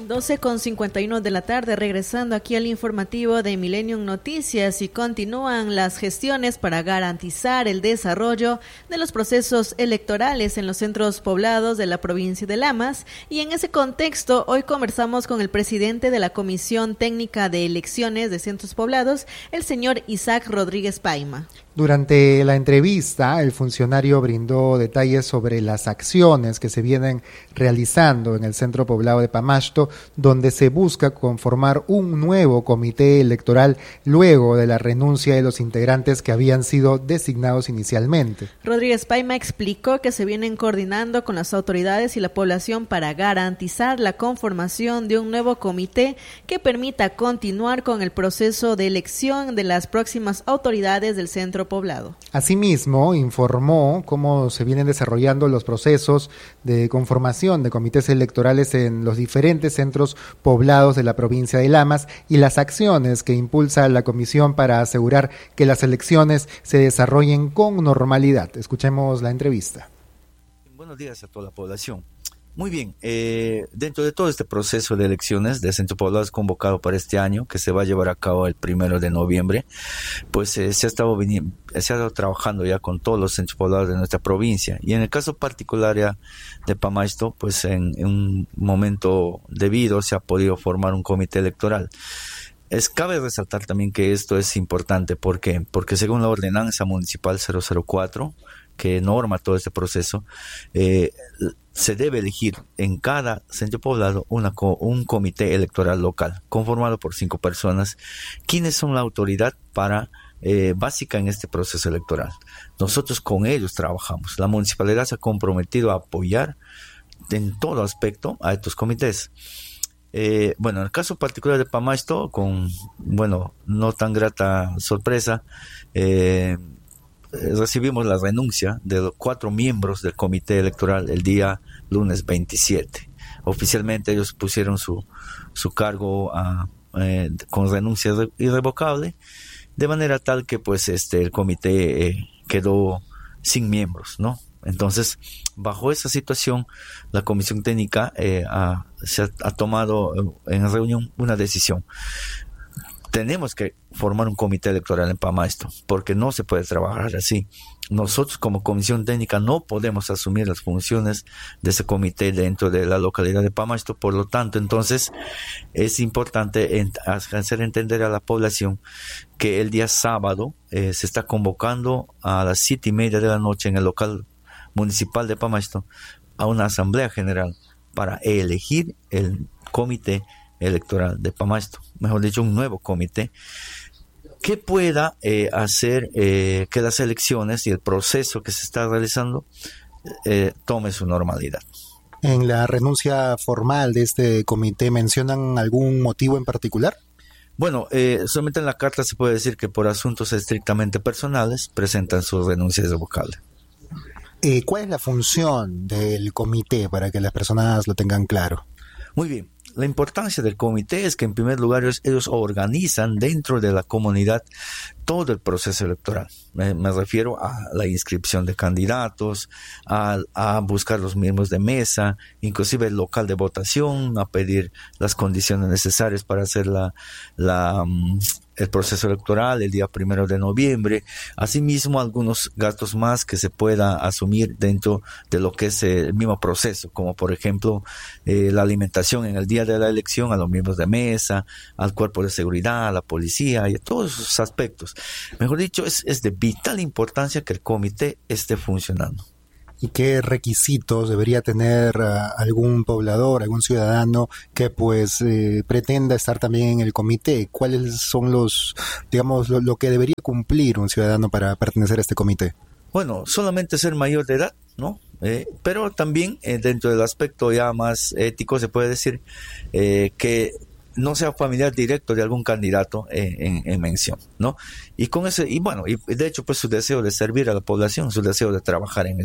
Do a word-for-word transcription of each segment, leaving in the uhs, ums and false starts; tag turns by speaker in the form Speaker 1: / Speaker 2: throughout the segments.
Speaker 1: doce con cincuenta y uno de la tarde, regresando aquí al informativo de Millennium Noticias, y continúan las gestiones para garantizar el desarrollo de los procesos electorales en los centros poblados de la provincia de Lamas, y en ese contexto hoy conversamos con el presidente de la Comisión Técnica de Elecciones de Centros Poblados, el señor Isaac Rodríguez Paima.
Speaker 2: Durante la entrevista, el funcionario brindó detalles sobre las acciones que se vienen realizando en el centro poblado de Pamasto, donde se busca conformar un nuevo comité electoral luego de la renuncia de los integrantes que habían sido designados inicialmente.
Speaker 1: Rodríguez Paima explicó que se vienen coordinando con las autoridades y la población para garantizar la conformación de un nuevo comité que permita continuar con el proceso de elección de las próximas autoridades del centro poblado.
Speaker 2: Asimismo, informó cómo se vienen desarrollando los procesos de conformación de comités electorales en los diferentes centros poblados de la provincia de Lamas y las acciones que impulsa la comisión para asegurar que las elecciones se desarrollen con normalidad. Escuchemos la entrevista.
Speaker 3: Buenos días a toda la población. Muy bien, eh, dentro de todo este proceso de elecciones de Centro Poblado es convocado para este año, que se va a llevar a cabo el primero de noviembre, pues eh, se ha estado viniendo, se ha estado trabajando ya con todos los centros poblados de nuestra provincia, y en el caso particular ya de Pamasto, pues en, en un momento debido se ha podido formar un comité electoral. Es, cabe resaltar también que esto es importante, ¿por qué? Porque según la ordenanza municipal cero cero cuatro, que norma todo este proceso, eh, se debe elegir en cada centro poblado una, un comité electoral local, conformado por cinco personas, quienes son la autoridad para eh, básica en este proceso electoral. Nosotros con ellos trabajamos. La municipalidad se ha comprometido a apoyar en todo aspecto a estos comités. Eh, bueno, en el caso particular de Pamasto, con, bueno, no tan grata sorpresa, eh, recibimos la renuncia de los cuatro miembros del comité electoral el día lunes veintisiete. Oficialmente ellos pusieron su, su cargo a, eh, con renuncia irrevocable, de manera tal que pues este el comité eh, quedó sin miembros, ¿no? Entonces, bajo esa situación, la Comisión Técnica eh, ha, se ha, ha tomado en reunión una decisión. Tenemos que formar un comité electoral en Pamasto, porque no se puede trabajar así. Nosotros como Comisión Técnica no podemos asumir las funciones de ese comité dentro de la localidad de Pamasto. Por lo tanto, entonces es importante ent- hacer entender a la población que el día sábado eh, se está convocando a las siete y media de la noche en el local municipal de Pamasto a una asamblea general para elegir el comité electoral de Pamasto, mejor dicho, un nuevo comité que pueda eh, hacer eh, que las elecciones y el proceso que se está realizando eh, tome su normalidad.
Speaker 2: En la renuncia formal de este comité, ¿mencionan algún motivo en particular?
Speaker 3: Bueno, eh, solamente en la carta se puede decir que por asuntos estrictamente personales presentan su renuncia irrevocable.
Speaker 2: Eh, ¿Cuál es la función del comité para que las personas lo tengan claro?
Speaker 3: Muy bien. La importancia del comité es que en primer lugar ellos, ellos organizan dentro de la comunidad todo el proceso electoral. Me, me refiero a la inscripción de candidatos, a, a buscar los miembros de mesa, inclusive el local de votación, a pedir las condiciones necesarias para hacer la, la, um, el proceso electoral el día primero de noviembre. Asimismo, algunos gastos más que se pueda asumir dentro de lo que es el mismo proceso, como por ejemplo eh, la alimentación en el día de la elección a los miembros de mesa, al cuerpo de seguridad, a la policía y a todos esos aspectos. Mejor dicho, es, es de vital importancia que el comité esté funcionando.
Speaker 2: ¿Y qué requisitos debería tener uh, algún poblador, algún ciudadano que pues eh, pretenda estar también en el comité? ¿Cuáles son los, digamos, lo, lo que debería cumplir un ciudadano para pertenecer a este comité?
Speaker 3: Bueno, solamente ser mayor de edad, ¿no? Eh, pero también eh, dentro del aspecto ya más ético se puede decir eh, que no sea familiar directo de algún candidato eh, en, en mención, ¿no? Y con ese, y bueno, y de hecho pues su deseo de servir a la población, su deseo de trabajar en eso.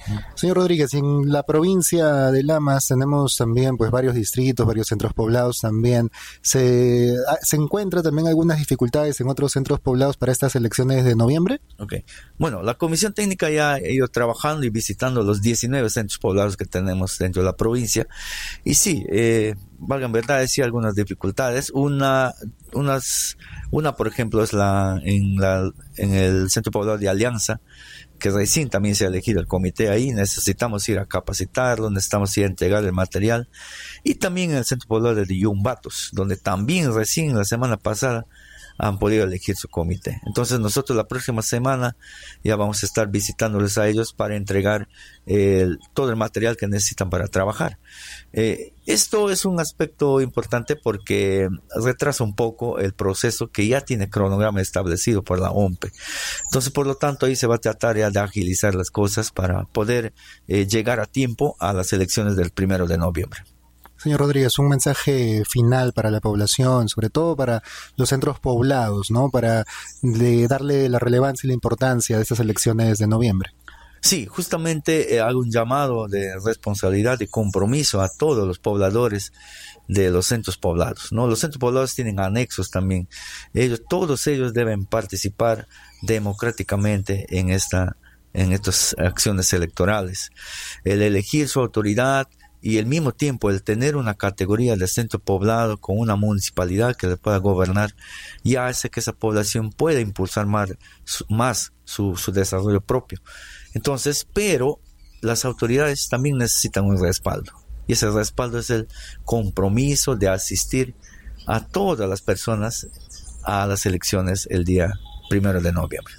Speaker 2: Señor Rodríguez, en la provincia de Lamas tenemos también pues varios distritos, varios centros poblados también. ¿Se, ¿se encuentran también algunas dificultades en otros centros poblados para estas elecciones de noviembre?
Speaker 3: Ok. Bueno, la Comisión Técnica ya ha ido trabajando y visitando los diecinueve centros poblados que tenemos dentro de la provincia. Y sí, eh, valgan verdad, sí algunas dificultades. Una, unas, una por ejemplo, es la en, la en el centro poblado de Alianza, que recién también se ha elegido el comité ahí. Necesitamos ir a capacitarlo, necesitamos ir a entregar el material. Y también en el centro poblado de Yumbatos, donde también recién la semana pasada han podido elegir su comité. Entonces nosotros la próxima semana ya vamos a estar visitándoles a ellos para entregar eh, todo el material que necesitan para trabajar. Eh, esto es un aspecto importante porque retrasa un poco el proceso que ya tiene cronograma establecido por la O M P E. Entonces, por lo tanto, ahí se va a tratar ya de agilizar las cosas para poder eh, llegar a tiempo a las elecciones del primero de noviembre.
Speaker 2: Señor Rodríguez, un mensaje final para la población, sobre todo para los centros poblados, ¿no? Para de darle la relevancia y la importancia de estas elecciones de noviembre.
Speaker 3: Sí, justamente eh, hago un llamado de responsabilidad y compromiso a todos los pobladores de los centros poblados, ¿no? Los centros poblados tienen anexos también. Ellos, todos ellos deben participar democráticamente en esta, en estas acciones electorales. El elegir su autoridad y al mismo tiempo el tener una categoría de centro poblado con una municipalidad que le pueda gobernar ya hace que esa población pueda impulsar más, más su, su desarrollo propio. Entonces, pero las autoridades también necesitan un respaldo, y ese respaldo es el compromiso de asistir a todas las personas a las elecciones el día primero de noviembre.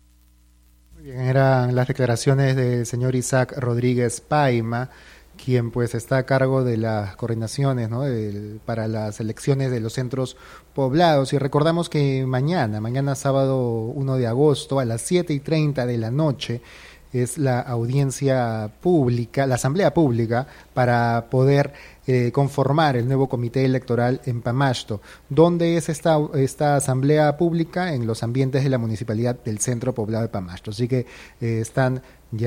Speaker 2: Muy bien, eran las declaraciones del señor Isaac Rodríguez Paima, quien pues está a cargo de las coordinaciones, ¿no? El, para las elecciones de los centros poblados. Y recordamos que mañana, mañana sábado uno de agosto a las siete y treinta de la noche es la audiencia pública, la asamblea pública para poder eh, conformar el nuevo comité electoral en Pamasto. ¿Dónde es esta, esta asamblea pública? En los ambientes de la municipalidad del centro poblado de Pamasto. Así que eh, están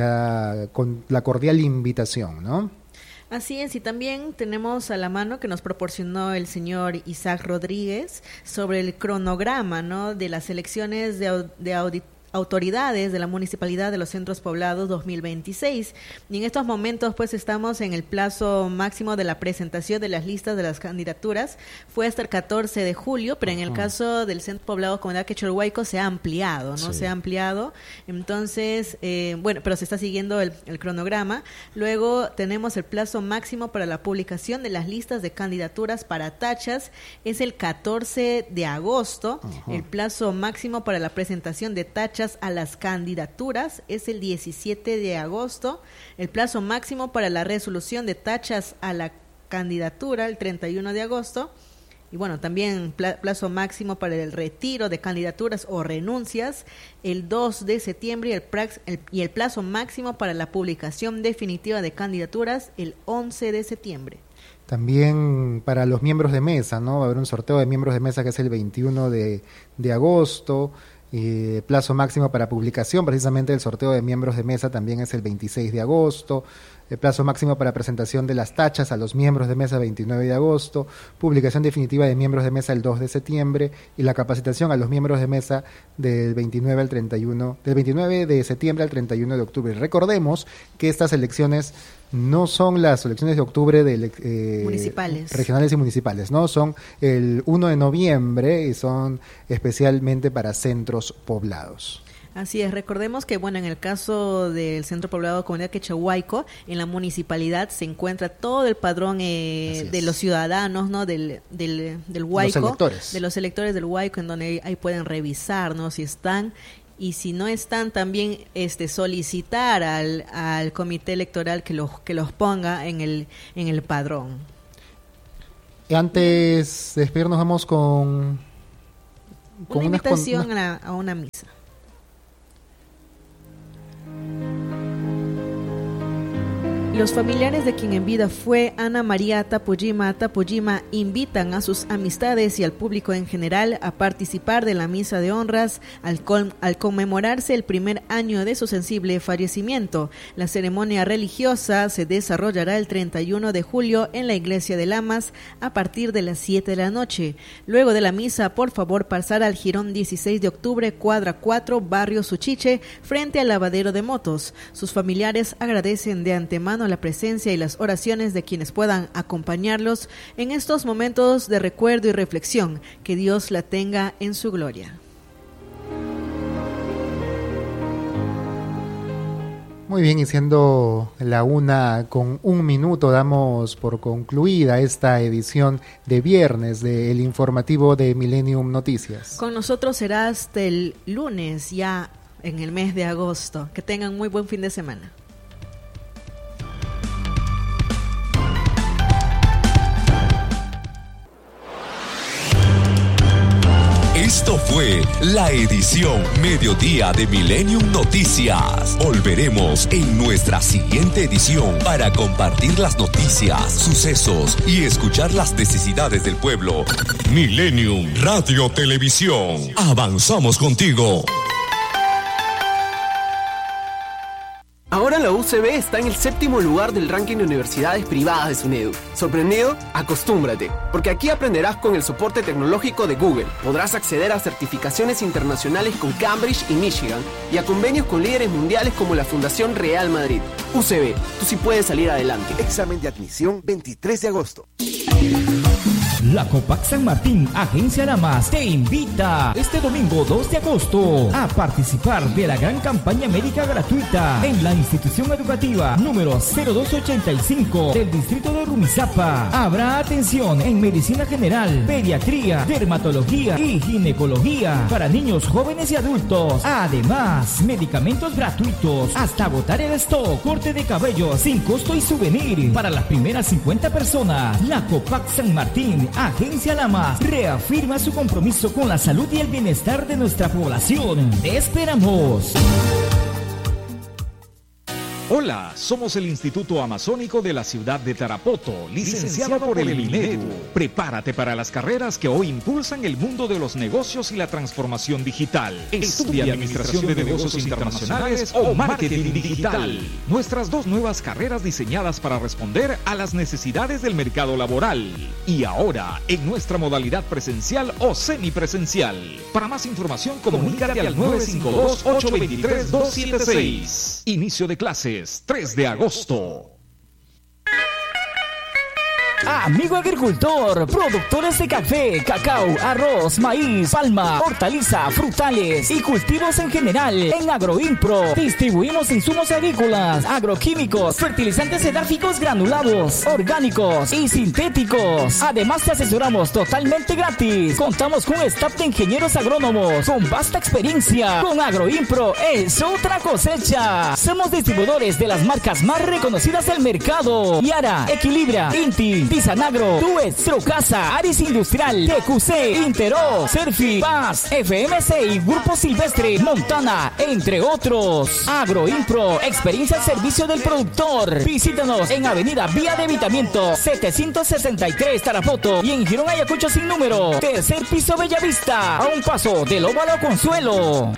Speaker 2: ya con la cordial invitación, ¿no?
Speaker 1: Así es, y también tenemos a la mano que nos proporcionó el señor Isaac Rodríguez sobre el cronograma, ¿no?, de las elecciones de, de auditoría autoridades de la Municipalidad de los Centros Poblados dos mil veintiséis. Y en estos momentos pues estamos en el plazo máximo de la presentación de las listas de las candidaturas. Fue hasta el catorce de julio, pero en el caso del Centro Poblado Comunidad Quechua se ha ampliado, ¿no? Sí. Se ha ampliado. Entonces, eh, bueno, pero se está siguiendo el, el cronograma. Luego tenemos el plazo máximo para la publicación de las listas de candidaturas para tachas. Es el catorce de agosto. Uh-huh. El plazo máximo para la presentación de tachas a las candidaturas es el diecisiete de agosto, el plazo máximo para la resolución de tachas a la candidatura el treinta y uno de agosto, y bueno, también plazo máximo para el retiro de candidaturas o renuncias el dos de septiembre y el, prax, el, y el plazo máximo para la publicación definitiva de candidaturas el once de septiembre.
Speaker 2: También para los miembros de mesa, ¿no? Va a haber un sorteo de miembros de mesa que es el veintiuno de agosto. Eh, plazo máximo para publicación, precisamente el sorteo de miembros de mesa también es el veintiséis de agosto, el plazo máximo para presentación de las tachas a los miembros de mesa veintinueve de agosto, publicación definitiva de miembros de mesa el dos de septiembre y la capacitación a los miembros de mesa del veintinueve al treinta y uno, del veintinueve de septiembre al treinta y uno de octubre. Recordemos que estas elecciones no son las elecciones de octubre de eh,
Speaker 1: municipales,
Speaker 2: regionales y municipales, no, son el uno de noviembre y son especialmente para centros poblados.
Speaker 1: Así es, recordemos que bueno, en el caso del Centro Poblado Comunidad Quechahuayco, en la municipalidad se encuentra todo el padrón eh, de los ciudadanos, ¿no? Del, del, del Huayco,
Speaker 2: los electores.
Speaker 1: de los electores del Huayco, en donde ahí, ahí pueden revisar, ¿no?, si están, y si no están, también este solicitar al, al comité electoral que los que los ponga en el en el padrón.
Speaker 2: Antes de despedirnos vamos con,
Speaker 1: con una invitación con, una... a, a una misa. Los familiares de quien en vida fue Ana María Tapujima Tapujima invitan a sus amistades y al público en general a participar de la misa de honras al, con, al conmemorarse el primer año de su sensible fallecimiento. La ceremonia religiosa se desarrollará el treinta y uno de julio en la iglesia de Lamas a partir de las siete de la noche. Luego de la misa, por favor pasar al jirón dieciséis de octubre, cuadra cuatro, barrio Suchiche, frente al lavadero de motos. Sus familiares agradecen de antemano la presencia y las oraciones de quienes puedan acompañarlos en estos momentos de recuerdo y reflexión. Que Dios la tenga en su gloria.
Speaker 2: Muy bien, y siendo la una con un minuto, damos por concluida esta edición de viernes del informativo de Millennium Noticias.
Speaker 1: Con nosotros será hasta el lunes, ya en el mes de agosto. Que tengan muy buen fin de semana.
Speaker 4: Esto fue la edición Mediodía de Millennium Noticias. Volveremos en nuestra siguiente edición para compartir las noticias, sucesos y escuchar las necesidades del pueblo. Millennium Radio Televisión. Avanzamos contigo.
Speaker 5: Ahora la U C B está en el séptimo lugar del ranking de universidades privadas de SUNEDU. ¿Sorprendido? Acostúmbrate, porque aquí aprenderás con el soporte tecnológico de Google. Podrás acceder a certificaciones internacionales con Cambridge y Michigan y a convenios con líderes mundiales como la Fundación Real Madrid. U C B, tú sí puedes salir adelante.
Speaker 6: Examen de admisión veintitrés de agosto.
Speaker 7: La Copac San Martín, Agencia Lamas, te invita este domingo dos de agosto a participar de la gran campaña médica gratuita en la institución educativa número cero dos ochenta y cinco del distrito de Rumizápa. Habrá atención en medicina general, pediatría, dermatología y ginecología para niños, jóvenes y adultos. Además, medicamentos gratuitos hasta agotar el stock, corte de cabello sin costo y souvenir para las primeras cincuenta personas. La Copac San Martín, Agencia Lamas, reafirma su compromiso con la salud y el bienestar de nuestra población. ¡Te esperamos!
Speaker 8: Hola, somos el Instituto Amazónico de la ciudad de Tarapoto, licenciado, licenciado por el Minedu. Prepárate para las carreras que hoy impulsan el mundo de los negocios y la transformación digital. Estudia Administración de Negocios Internacionales o Marketing Digital. Nuestras dos nuevas carreras diseñadas para responder a las necesidades del mercado laboral. Y ahora, en nuestra modalidad presencial o semipresencial. Para más información, comunícate al nueve cinco dos, ocho dos tres, dos siete seis. Inicio de clases tres de agosto.
Speaker 7: Amigo agricultor, productores de café, cacao, arroz, maíz, palma, hortaliza, frutales y cultivos en general. En Agroimpro distribuimos insumos agrícolas, agroquímicos, fertilizantes edáficos granulados, orgánicos y sintéticos. Además te asesoramos totalmente gratis. Contamos con un staff de ingenieros agrónomos con vasta experiencia. Con Agroimpro es otra cosecha. Somos distribuidores de las marcas más reconocidas del mercado: Yara, Equilibra, Inti, Tisanagro, Tuet, Trocasa, Aris Industrial, T Q C, Intero, Serfi, Paz, F M C y Grupo Silvestre, Montana, entre otros. Agroimpro, experiencia al servicio del productor. Visítanos en Avenida Vía de Evitamiento setecientos sesenta y tres Tarapoto y en Girón Ayacucho sin número. Tercer piso Bellavista, a un paso del Óvalo Consuelo.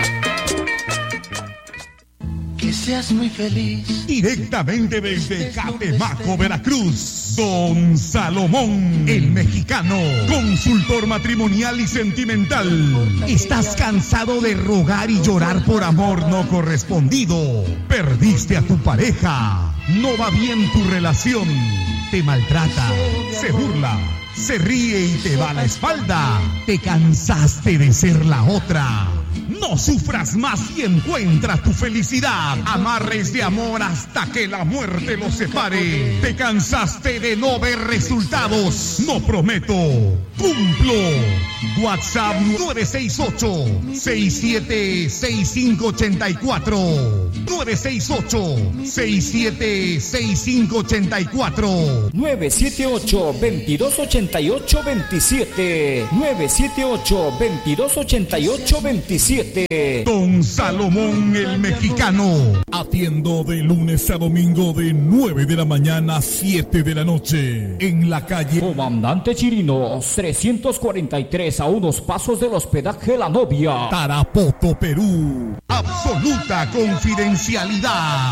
Speaker 9: Que seas muy feliz.
Speaker 10: Directamente desde Catemaco, Veracruz, Don Salomón, el mexicano, consultor matrimonial y sentimental. ¿Estás cansado de rogar y llorar por amor no correspondido? ¿Perdiste a tu pareja? ¿No va bien tu relación? ¿Te maltrata? ¿Se burla? ¿Se ríe y te va a la espalda? ¿Te cansaste de ser la otra? No sufras más y encuentra tu felicidad. Amarres de amor hasta que la muerte los separe. ¿Te cansaste de no ver resultados? No prometo, cumplo. WhatsApp nueve seis ocho, seis siete seis cinco ocho cuatro. nueve seis ocho, seis siete seis cinco ocho cuatro.
Speaker 7: nueve siete ocho, veintidós ochenta y ocho veintisiete. nueve siete ocho, veintidós ochenta y ocho veintisiete. siete.
Speaker 10: Don Salomón el Mexicano. Atiendo de lunes a domingo de nueve de la mañana a siete de la noche. En la calle
Speaker 7: Comandante Chirinos, trescientos cuarenta y tres, a unos pasos del hospedaje La Novia,
Speaker 10: Tarapoto, Perú. Absoluta confidencialidad.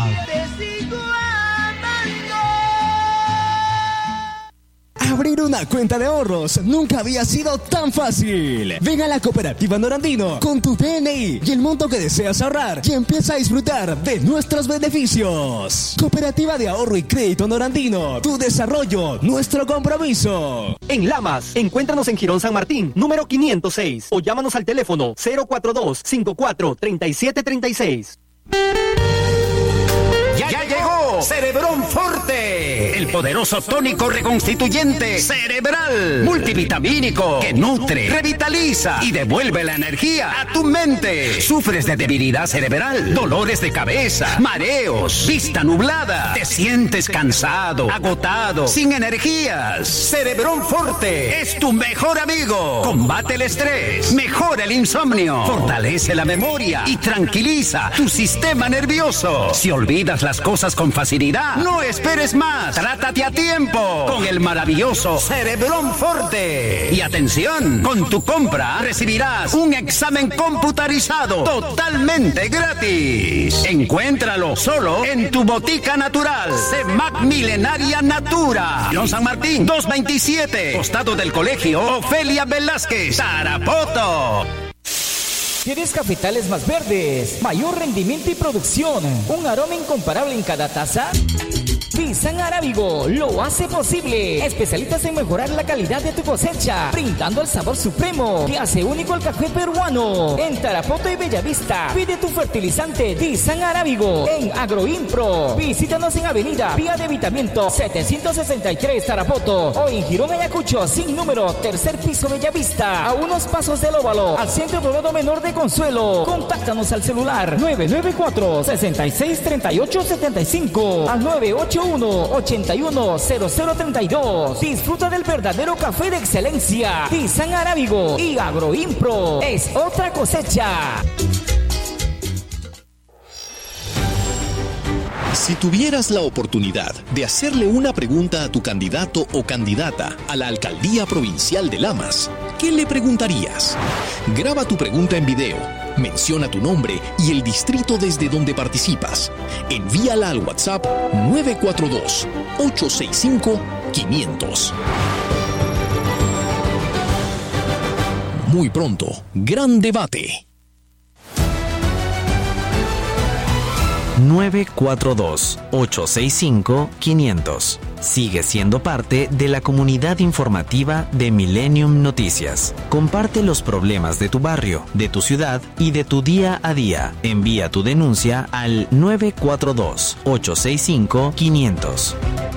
Speaker 11: Abrir una cuenta de ahorros nunca había sido tan fácil. Ven a la Cooperativa Norandino con tu D N I y el monto que deseas ahorrar y empieza a disfrutar de nuestros beneficios. Cooperativa de Ahorro y Crédito Norandino, tu desarrollo, nuestro compromiso.
Speaker 12: En Lamas, encuéntranos en Girón San Martín, número quinientos seis, o llámanos al teléfono cero cuatro dos, cinco cuatro, tres siete tres seis.
Speaker 13: ¡Ya llegó! Cerebrón Forte, el poderoso tónico reconstituyente cerebral, multivitamínico, que nutre, revitaliza y devuelve la energía a tu mente. ¿Sufres de debilidad cerebral, dolores de cabeza, mareos, vista nublada? ¿Te sientes cansado, agotado, sin energías? Cerebrón Forte es tu mejor amigo. Combate el estrés, mejora el insomnio, fortalece la memoria y tranquiliza tu sistema nervioso. Si olvidas las cosas con facilidad, no esperes más. Trátate a tiempo con el maravilloso Cerebrón Forte. Y atención, con tu compra recibirás un examen computarizado totalmente gratis. Encuéntralo solo en tu botica natural, CEMAC Milenaria Natura, Girón San Martín doscientos veintisiete, costado del Colegio Ofelia Velázquez, Tarapoto.
Speaker 7: ¿Quieres cafetales más verdes, mayor rendimiento y producción, un aroma incomparable en cada taza? Pisan Arábigo lo hace posible. Especialistas en mejorar la calidad de tu cosecha, brindando el sabor supremo que hace único el café peruano. En Tarapoto y Bellavista, pide tu fertilizante Pisan Arábigo en Agroimpro. Visítanos en Avenida Vía de Evitamiento setecientos sesenta y tres Tarapoto o en Girón Ayacucho sin número, tercer piso Bellavista, a unos pasos del Óvalo, al Centro Poblado Menor de Consuelo. Contáctanos al celular nueve nueve cuatro, seis seis tres ocho siete cinco al nueve ocho uno, ocho uno cero cero tres dos. Disfruta del verdadero café de excelencia. Pisan Arábigo y Agroimpro es otra cosecha.
Speaker 14: Si tuvieras la oportunidad de hacerle una pregunta a tu candidato o candidata a la Alcaldía Provincial de Lamas, ¿qué le preguntarías? Graba tu pregunta en video, menciona tu nombre y el distrito desde donde participas. Envíala al WhatsApp nueve cuatro dos, ocho seis cinco, quinientos. Muy pronto, gran debate.
Speaker 15: nueve cuatro dos, ocho seis cinco, quinientos. Sigue siendo parte de la comunidad informativa de Millennium Noticias. Comparte los problemas de tu barrio, de tu ciudad y de tu día a día. Envía tu denuncia al nueve cuatro dos, ocho seis cinco, quinientos.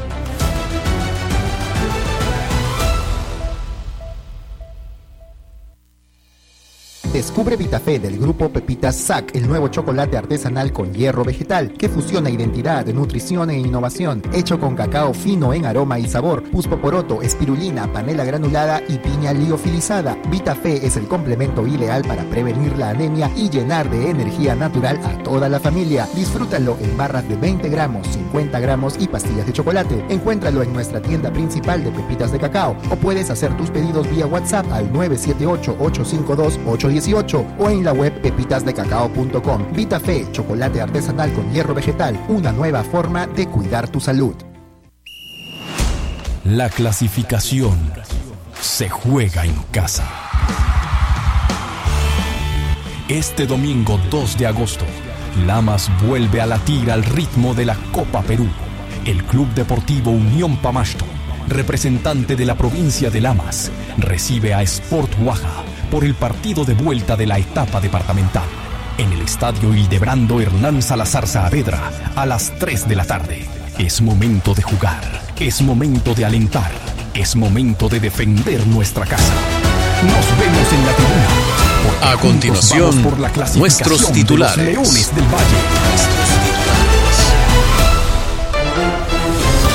Speaker 2: Descubre Vitafé del grupo Pepitas S A C, el nuevo chocolate artesanal con hierro vegetal que fusiona identidad, nutrición e innovación, hecho con cacao fino en aroma y sabor, puspoporoto, espirulina, panela granulada y piña liofilizada. Vitafé es el complemento ideal para prevenir la anemia y llenar de energía natural a toda la familia. Disfrútalo en barras de veinte gramos, cincuenta gramos y pastillas de chocolate. Encuéntralo en nuestra tienda principal de pepitas de cacao o puedes hacer tus pedidos vía WhatsApp al nueve siete ocho, ocho cinco dos, ocho uno ocho o en la web pepitas de cacao punto com. Vitafé, chocolate artesanal con hierro vegetal, una nueva forma de cuidar tu salud.
Speaker 4: La clasificación se juega en casa. Este domingo dos de agosto, Lamas vuelve a latir al ritmo de la Copa Perú. El Club Deportivo Unión Pamasto, representante de la provincia de Lamas, recibe a Sport Huaja por el partido de vuelta de la etapa departamental en el estadio Hildebrando Hernán Salazar Saavedra a las tres de la tarde. Es momento de jugar, es momento de alentar, es momento de defender nuestra casa. Nos vemos en la tribuna.
Speaker 14: A continuación,
Speaker 4: por la
Speaker 14: nuestros titulares.
Speaker 4: De los Leones del Valle.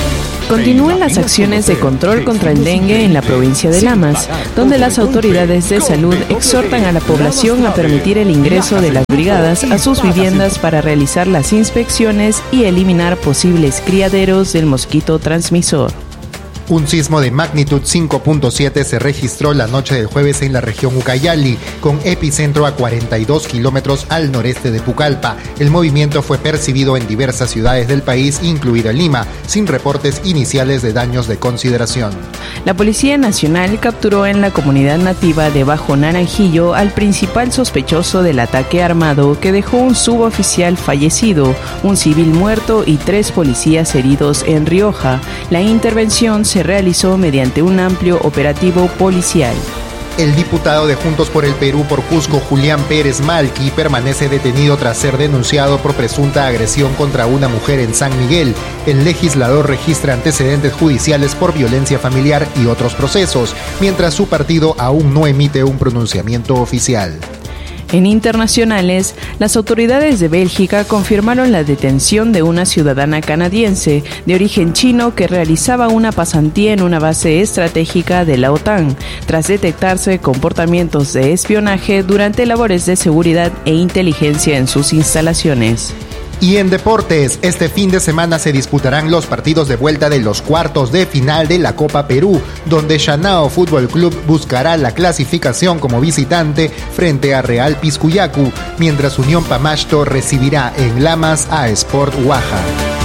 Speaker 16: Continúan las acciones de control contra el dengue en la provincia de Lamas, donde las autoridades de salud exhortan a la población a permitir el ingreso de las brigadas a sus viviendas para realizar las inspecciones y eliminar posibles criaderos del mosquito transmisor.
Speaker 2: Un sismo de magnitud cinco punto siete se registró la noche del jueves en la región Ucayali, con epicentro a cuarenta y dos kilómetros al noreste de Pucallpa. El movimiento fue percibido en diversas ciudades del país, incluida Lima, sin reportes iniciales de daños de consideración.
Speaker 16: La Policía Nacional capturó en la comunidad nativa de Bajo Naranjillo al principal sospechoso del ataque armado que dejó un suboficial fallecido, un civil muerto y tres policías heridos en Rioja. La intervención se se realizó mediante un amplio operativo policial.
Speaker 2: El diputado de Juntos por el Perú por Cusco, Julián Pérez Malqui, permanece detenido tras ser denunciado por presunta agresión contra una mujer en San Miguel. El legislador registra antecedentes judiciales por violencia familiar y otros procesos, mientras su partido aún no emite un pronunciamiento oficial.
Speaker 16: En internacionales, las autoridades de Bélgica confirmaron la detención de una ciudadana canadiense de origen chino que realizaba una pasantía en una base estratégica de la OTAN, tras detectarse comportamientos de espionaje durante labores de seguridad e inteligencia en sus instalaciones.
Speaker 2: Y en deportes, este fin de semana se disputarán los partidos de vuelta de los cuartos de final de la Copa Perú, donde Shanao Fútbol Club buscará la clasificación como visitante frente a Real Piscuyacu, mientras Unión Pamasto recibirá en Lamas a Sport Oaxaca.